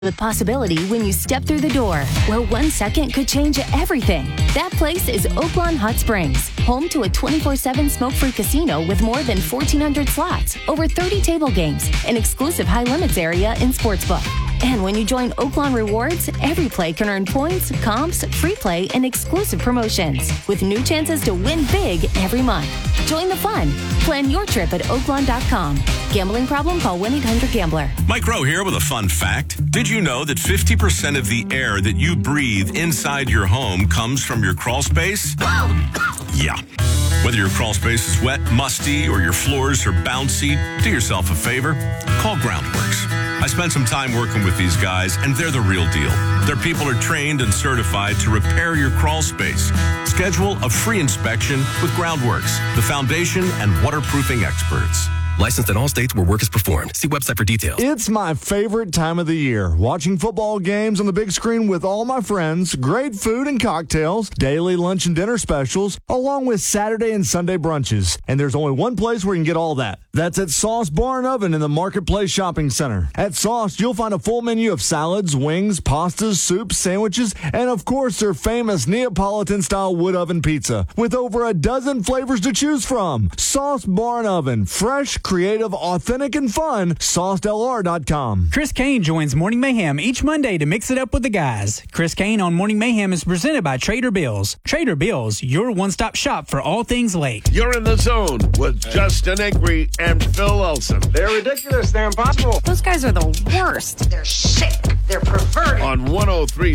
with possibility when you step through the door, where 1 second could change everything. That place is Oaklawn Hot Springs, home to a 24/7 smoke-free casino with more than 1,400 slots, over 30 table games, an exclusive high-limits area and sportsbook. And when you join Oaklawn Rewards, every play can earn points, comps, free play, and exclusive promotions, with new chances to win big every month. Join the fun. Plan your trip at Oaklawn.com. Gambling problem? Call 1-800-GAMBLER. Mike Rowe here with a fun fact. Did you know that 50% of the air that you breathe inside your home comes from your crawl space? Yeah. Whether your crawl space is wet, musty, or your floors are bouncy, do yourself a favor. Call Groundworks. I spent some time working with these guys, and they're the real deal. Their people are trained and certified to repair your crawl space. Schedule a free inspection with Groundworks, the foundation and waterproofing experts. Licensed in all states where work is performed. See website for details. It's my favorite time of the year. Watching football games on the big screen with all my friends, great food and cocktails, daily lunch and dinner specials, along with Saturday and Sunday brunches. And there's only one place where you can get all that. That's at Sauce Bar and Oven in the Marketplace Shopping Center. At Sauce, you'll find a full menu of salads, wings, pastas, soups, sandwiches, and of course their famous Neapolitan-style wood oven pizza with over a dozen flavors to choose from. Sauce Bar and Oven. Fresh, creative, authentic, and fun. SauceDelR.com. Chris Kane joins Morning Mayhem each Monday to mix it up with the guys. Chris Kane on Morning Mayhem is presented by Trader Bill's. Trader Bill's, your one-stop shop for all things lake. You're in the zone with Justin Acri and Phil Olsen. They're ridiculous. They're impossible. Those guys are the worst. They're sick. They're perverted. On 103.